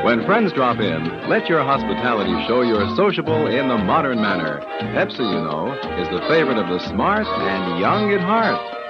When friends drop in, let your hospitality show you're sociable in the modern manner. Pepsi, you know, is the favorite of the smart and young at heart.